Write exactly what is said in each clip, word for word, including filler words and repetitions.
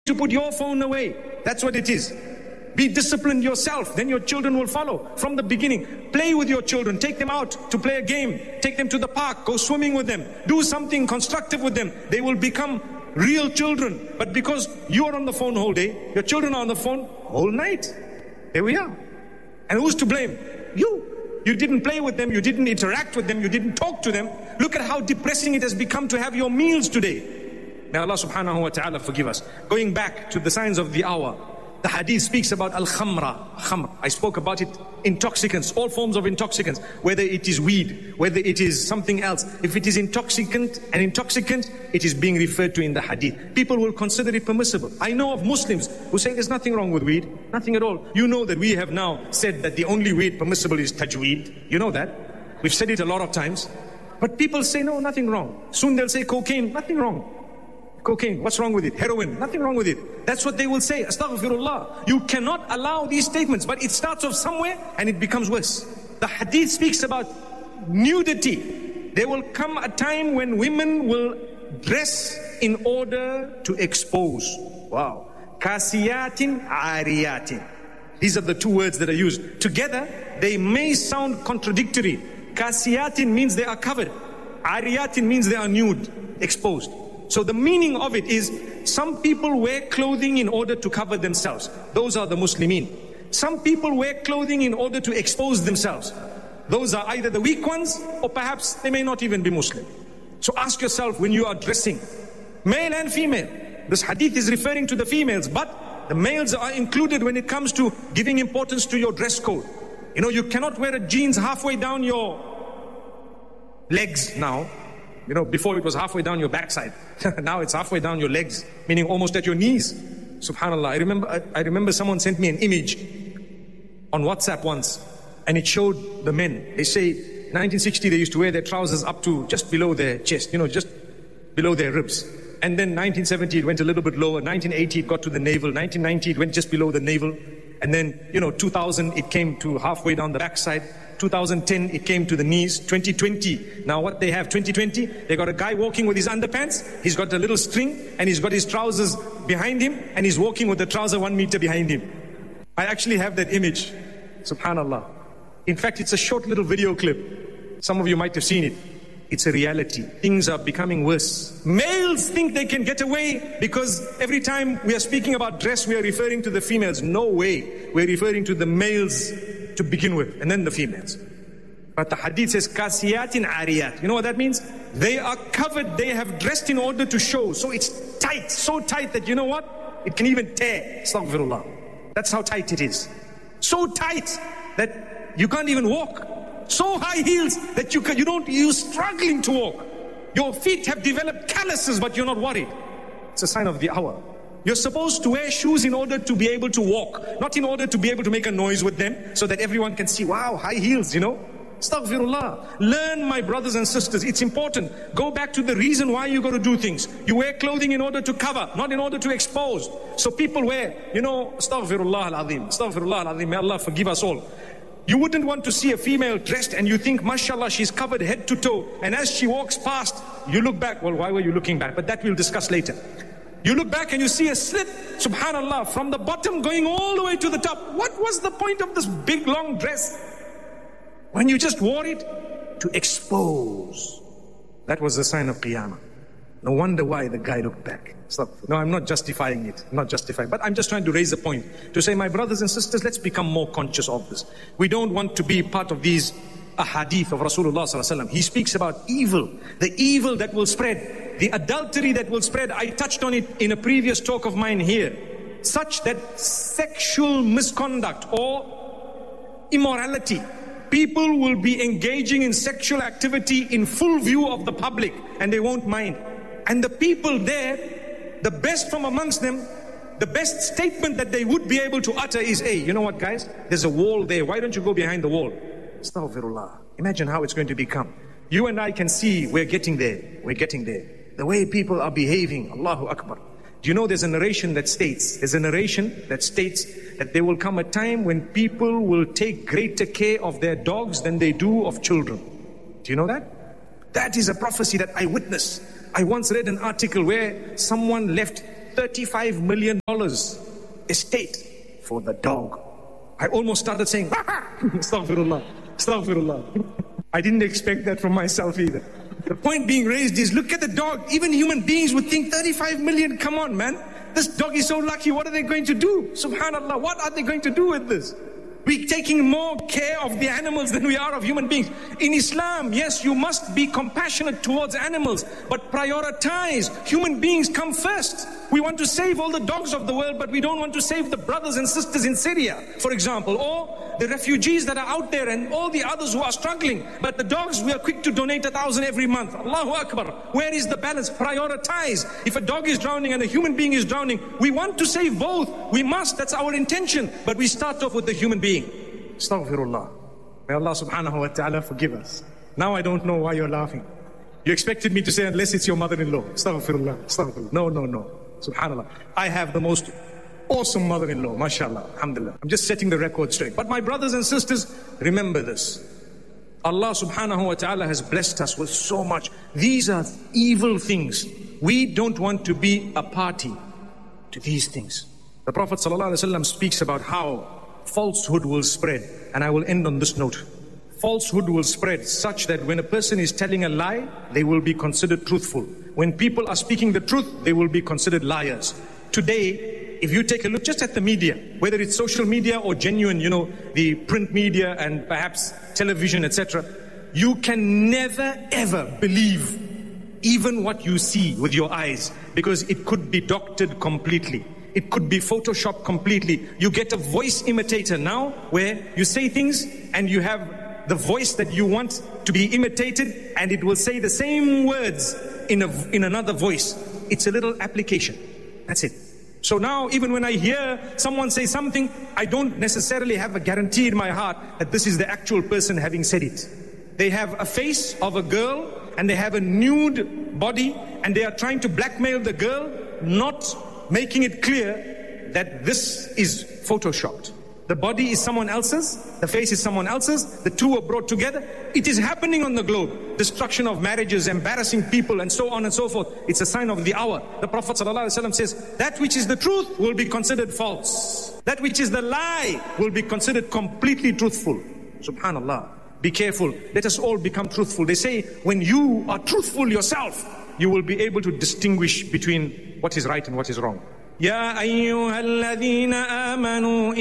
to put your phone away. That's what it is. Be disciplined yourself, then your children will follow from the beginning. Play with your children, take them out to play a game, take them to the park, go swimming with them, do something constructive with them. They will become real children. But because you are on the phone whole day, your children are on the phone whole night. There we are. And who's to blame? You. You didn't play with them, you didn't interact with them, you didn't talk to them. Look at how depressing it has become to have your meals today. May Allah subhanahu wa ta'ala forgive us. Going back to the signs of the hour, the hadith speaks about al-khamra, khamr. I spoke about it, intoxicants, all forms of intoxicants, whether it is weed, whether it is something else. If it is intoxicant, an intoxicant, it is being referred to in the hadith. People will consider it permissible. I know of Muslims who say there's nothing wrong with weed, nothing at all. You know that we have now said that the only weed permissible is tajweed. You know that. We've said it a lot of times. But people say, no, nothing wrong. Soon they'll say cocaine, nothing wrong. Cocaine, what's wrong with it? Heroin, nothing wrong with it. That's what they will say. Astaghfirullah. You cannot allow these statements, but it starts off somewhere and it becomes worse. The hadith speaks about nudity. There will come a time when women will dress in order to expose. Wow. Kasiyatin, ariyatin. These are the two words that are used. Together, they may sound contradictory. Kasiyatin means they are covered. Ariyatin means they are nude, exposed. So the meaning of it is, some people wear clothing in order to cover themselves. Those are the Muslimin. Some people wear clothing in order to expose themselves. Those are either the weak ones, or perhaps they may not even be Muslim. So ask yourself when you are dressing, male and female. This hadith is referring to the females, but the males are included when it comes to giving importance to your dress code. You know, you cannot wear a jeans halfway down your legs now. You know, before it was halfway down your backside. Now it's halfway down your legs, meaning almost at your knees. Subhanallah. I remember I, I remember someone sent me an image on WhatsApp once, and it showed the men. They say nineteen sixty they used to wear their trousers up to just below their chest, you know, just below their ribs. And then nineteen seventy it went a little bit lower. nineteen eighty it got to the navel. nineteen ninety it went just below the navel. And then, you know, two thousand it came to halfway down the backside. two thousand ten it came to the knees. Twenty twenty, now what they have, twenty twenty, they got a guy walking with his underpants, he's got a little string, and he's got his trousers behind him, and he's walking with the trouser one meter behind him. I actually have that image. Subhanallah. In fact, it's a short little video clip. Some of you might have seen it. It's a reality. Things are becoming worse. Males think they can get away because every time we are speaking about dress, we are referring to the females. No way. We're referring to the males to begin with, and then the females. But the hadith says, Kasiyatin ariyat. You know what that means? They are covered, they have dressed in order to show. So it's tight, so tight that, you know what? It can even tear. Astaghfirullah. That's how tight it is. So tight that you can't even walk. So high heels that you can, you don't, you're struggling to walk. Your feet have developed calluses, but you're not worried. It's a sign of the hour. You're supposed to wear shoes in order to be able to walk, not in order to be able to make a noise with them so that everyone can see, wow, high heels, you know. Astaghfirullah. Learn, my brothers and sisters. It's important. Go back to the reason why you got to do things. You wear clothing in order to cover, not in order to expose. So people wear, you know, Astaghfirullah al-Azim. Astaghfirullah al-Azim. May Allah forgive us all. You wouldn't want to see a female dressed and you think, mashallah, she's covered head to toe. And as she walks past, you look back. Well, why were you looking back? But that we'll discuss later. You look back and you see a slit, subhanallah, from the bottom going all the way to the top. What was the point of this big long dress? When you just wore it to expose. That was the sign of Qiyamah. No wonder why the guy looked back. No, I'm not justifying it. I'm not justifying. But I'm just trying to raise a point. To say, my brothers and sisters, let's become more conscious of this. We don't want to be part of these ahadith of Rasulullah sallallahu alaihi wasallam. He speaks about evil. The evil that will spread. The adultery that will spread. I touched on it in a previous talk of mine here. Such that sexual misconduct or immorality. People will be engaging in sexual activity in full view of the public. And they won't mind. And the people there, the best from amongst them, the best statement that they would be able to utter is, hey, you know what guys, there's a wall there, why don't you go behind the wall? Astaghfirullah. Imagine how it's going to become. You and I can see we're getting there, we're getting there. The way people are behaving, Allahu Akbar. Do you know there's a narration that states, there's a narration that states that there will come a time when people will take greater care of their dogs than they do of children. Do you know that? That is a prophecy that I witnessed. I once read an article where someone left thirty-five million dollars estate for the dog. I almost started saying, Astaghfirullah, Astaghfirullah. I didn't expect that from myself either. The point being raised is, look at the dog. Even human beings would think thirty-five million, come on man. This dog is so lucky, what are they going to do? Subhanallah, what are they going to do with this? We're taking more care of the animals than we are of human beings. In Islam, yes, you must be compassionate towards animals, but prioritize. Human beings come first. We want to save all the dogs of the world, but we don't want to save the brothers and sisters in Syria, for example, or the refugees that are out there and all the others who are struggling. But the dogs, we are quick to donate a thousand every month. Allahu Akbar. Where is the balance? Prioritize. If a dog is drowning and a human being is drowning, we want to save both. We must. That's our intention. But we start off with the human being. Astaghfirullah. May Allah subhanahu wa ta'ala forgive us. Now I don't know why you're laughing. You expected me to say, unless it's your mother-in-law. Astaghfirullah. Astaghfirullah. No, no, no. Subhanallah. I have the most awesome mother-in-law. MashaAllah. Alhamdulillah. I'm just setting the record straight. But my brothers and sisters, remember this. Allah subhanahu wa ta'ala has blessed us with so much. These are evil things. We don't want to be a party to these things. The Prophet sallallahu alaihi wasallam speaks about how falsehood will spread. And I will end on this note. Falsehood will spread such that when a person is telling a lie, they will be considered truthful. When people are speaking the truth, they will be considered liars. Today, if you take a look just at the media, whether it's social media or genuine, you know, the print media and perhaps television, et cetera, you can never ever believe even what you see with your eyes, because it could be doctored completely. It could be photoshopped completely. You get a voice imitator now where you say things and you have the voice that you want to be imitated, and it will say the same words in a, in another voice. It's a little application. That's it. So now even when I hear someone say something, I don't necessarily have a guarantee in my heart that this is the actual person having said it. They have a face of a girl and they have a nude body and they are trying to blackmail the girl, not making it clear that this is photoshopped. The body is someone else's, the face is someone else's, the two are brought together. It is happening on the globe. Destruction of marriages, embarrassing people, and so on and so forth. It's a sign of the hour. The Prophet ﷺ says, that which is the truth will be considered false. That which is the lie will be considered completely truthful. Subhanallah. Be careful. Let us all become truthful. They say, when you are truthful yourself, you will be able to distinguish between what is right and what is wrong. يا أيها الذين آمنوا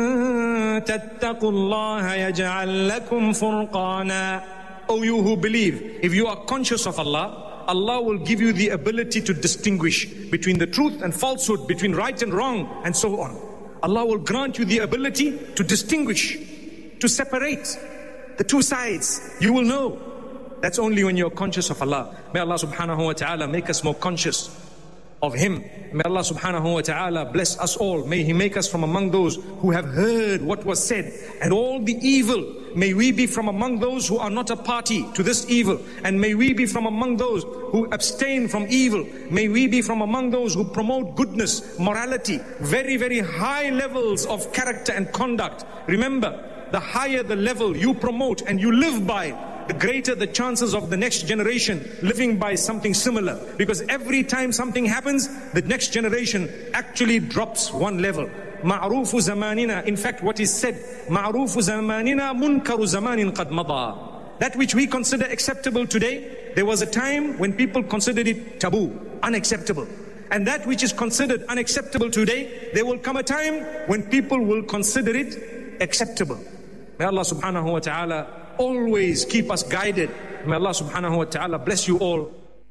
إن تتقوا الله يجعل لكم فرقانا. O you who believe, if you are conscious of Allah, Allah will give you the ability to distinguish between the truth and falsehood, between right and wrong, and so on. Allah will grant you the ability to distinguish, to separate the two sides. You will know. That's only when you're conscious of Allah. May Allah subhanahu wa ta'ala make us more conscious of Him. May Allah subhanahu wa ta'ala bless us all. May He make us from among those who have heard what was said and all the evil. May we be from among those who are not a party to this evil. And may we be from among those who abstain from evil. May we be from among those who promote goodness, morality, very, very high levels of character and conduct. Remember, the higher the level you promote and you live by, the greater the chances of the next generation living by something similar. Because every time something happens, the next generation actually drops one level. Ma'rufu zamanina. In fact, what is said, Ma'rufu zamanina munkaru zamanin qad mada. That which we consider acceptable today, there was a time when people considered it taboo, unacceptable. And that which is considered unacceptable today, there will come a time when people will consider it acceptable. May Allah subhanahu wa ta'ala always keep us guided. May Allah subhanahu wa ta'ala bless you all.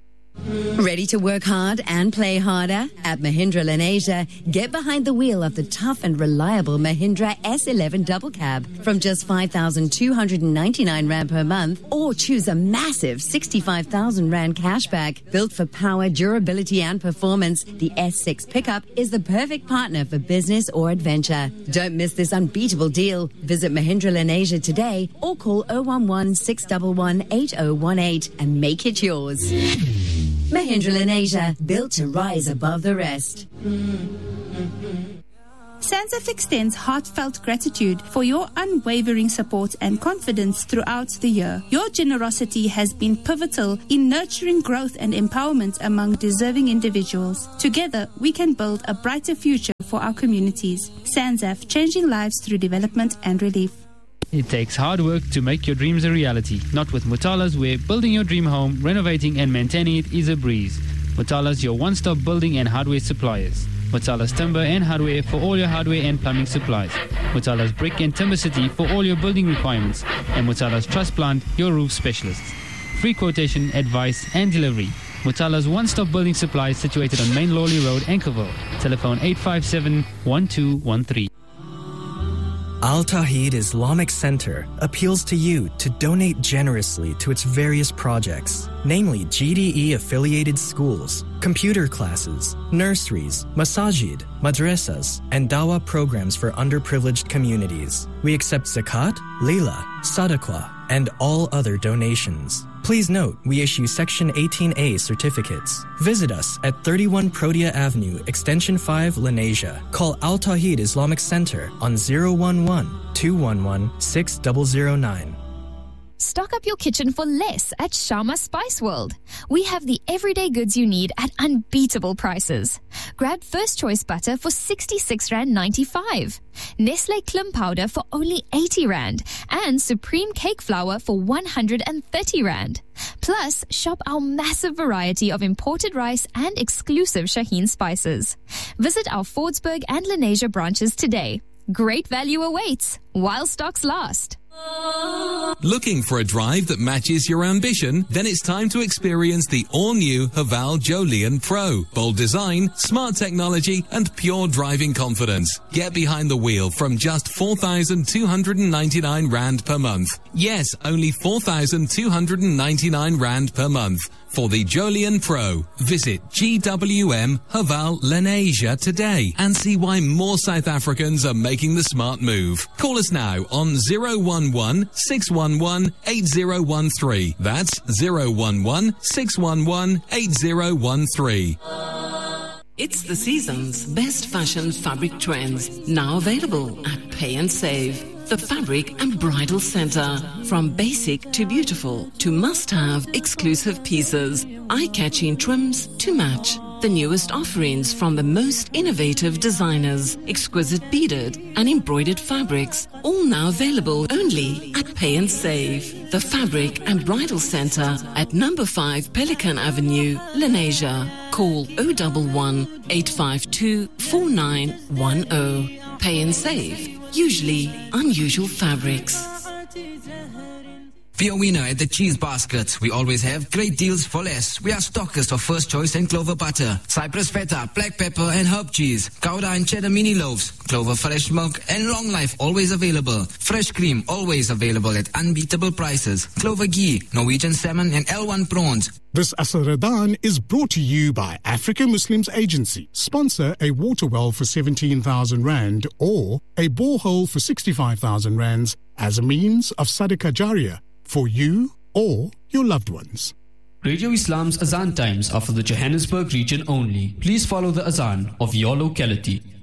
Ready to work hard and play harder? At Mahindra Lenasia, get behind the wheel of the tough and reliable Mahindra S eleven Double Cab from just five thousand two hundred ninety-nine rand per month, or choose a massive sixty-five thousand rand cashback. Built for power, durability and performance, the S six pickup is the perfect partner for business or adventure. Don't miss this unbeatable deal. Visit Mahindra Lenasia today or call oh one one, six one one, eight oh one eight and make it yours. Mahindra Lenasia, built to rise above the rest. Sir, SANZAF extends heartfelt gratitude for your unwavering support and confidence throughout the year. Your generosity has been pivotal in nurturing growth and empowerment among deserving individuals. Together, we can build a brighter future for our communities. SANZAF, changing lives through development and relief. It takes hard work to make your dreams a reality. Not with Mutala's, where building your dream home, renovating and maintaining it is a breeze. Mutala's, your one-stop building and hardware suppliers. Mutala's Timber and Hardware for all your hardware and plumbing supplies. Mutala's Brick and Timber City for all your building requirements. And Mutala's Truss Plant, your roof specialists. Free quotation, advice and delivery. Mutala's one-stop building supplies situated on Main Lawley Road, Anchorville. Telephone eight five seven, one two one three. Al Tawheed Islamic Center appeals to you to donate generously to its various projects, namely G D E-affiliated schools, computer classes, nurseries, masajid, madrasas, and dawah programs for underprivileged communities. We accept zakat, lila, sadaqah, and all other donations. Please note, we issue Section eighteen A certificates. Visit us at thirty-one Protea Avenue, Extension five, Lenasia. Call Al Tawheed Islamic Center on zero one one, two one one, six zero zero nine. Stock up your kitchen for less at Sharma Spice World. We have the everyday goods you need at unbeatable prices. Grab First Choice butter for sixty-six rand ninety-five. Nestle Klim powder for only eighty rand. And Supreme cake flour for one hundred thirty rand. Plus, shop our massive variety of imported rice and exclusive Shaheen spices. Visit our Fordsburg and Lenasia branches today. Great value awaits while stocks last. Looking for a drive that matches your ambition? Then it's time to experience the all-new Haval Jolion Pro. Bold design, smart technology, and pure driving confidence. Get behind the wheel from just four thousand two hundred ninety-nine rand per month. Yes, only four thousand two hundred ninety-nine rand per month. For the Jolion Pro, visit G W M Haval Lenasia today and see why more South Africans are making the smart move. Call us now on zero one one, six one one, eight zero one three. That's zero one one, six one one, eight zero one three. It's the season's best fashion fabric trends, now available at Pay and Save. The Fabric and Bridal Center. From basic to beautiful to must-have exclusive pieces, eye-catching trims to match. The newest offerings from the most innovative designers, exquisite beaded and embroidered fabrics, all now available only at Pay and Save. The Fabric and Bridal Center at number five Pelican Avenue, Lenasia. Call zero one one, eight five two, four nine one zero. Pay and Save. Usually unusual fabrics. For your winner at the Cheese Basket, we always have great deals for less. We are stockers of First Choice and Clover butter, Cypress feta, black pepper and herb cheese, Gouda and cheddar mini loaves, Clover fresh milk and long life always available. Fresh cream always available at unbeatable prices. Clover ghee, Norwegian salmon and L one prawns. This Asr Ramadan is brought to you by Africa Muslims Agency. Sponsor a water well for seventeen thousand rand or a borehole for sixty-five thousand rands as a means of Sadaqah Jariyah for you or your loved ones. Radio Islam's Azan times are for the Johannesburg region only. Please follow the Azan of your locality.